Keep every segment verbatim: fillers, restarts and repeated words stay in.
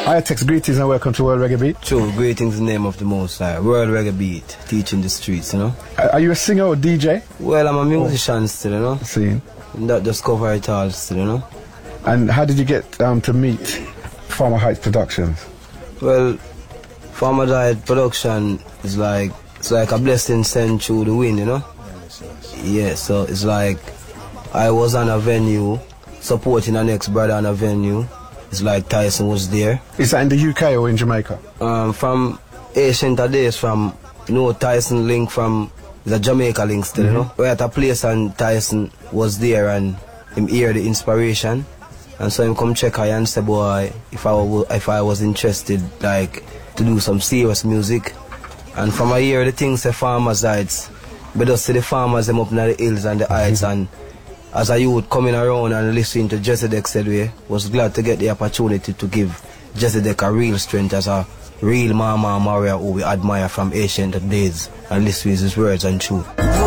I text greetings and welcome to World Reggae Beat. True, greetings in the name of the Most High. World Reggae Beat, teaching the streets, you know. Are you a singer or D J? Well, I'm a musician still, you know. See. That just cover it all still, you know. And how did you get um, to meet Farmer Heights Productions? Well, Farmer Heights Production is like, it's like a blessing sent through the wind, you know. Yeah, so it's like I was on a venue supporting an ex-brother on a venue. It's like Tyson was there. Is that in the U K or in Jamaica? Um, from ancient days, from, you know, Tyson link from the Jamaica link still, mm-hmm. you know. We're at a place and Tyson was there and him hear the inspiration. And so him come check I and say, boy, if I, if I was interested, like, to do some serious music. And from I hear the things the farmers heights, but just see the farmers them up in the hills and the heights, and as a youth coming around and listening to Jesedek said we was glad to get the opportunity to give Jesedek a real strength as a real Mama and Maria who we admire from ancient days and listen to his words and truth.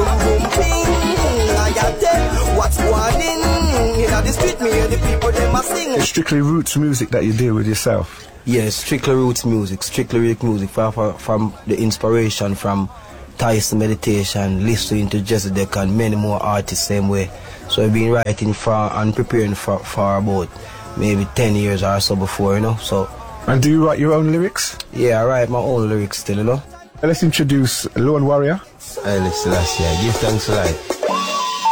It's strictly roots music that you do with yourself? Yes, strictly roots music, strictly lyric music from, from the inspiration from Tyson meditation, listening to Jesedek and many more artists same way. So I've been writing for and preparing for, for about maybe ten years or so before, you know. So. And do you write your own lyrics? Yeah, I write my own lyrics still, you know. Let's introduce Lone Warrior. Hey, listen, last year. Give thanks to life.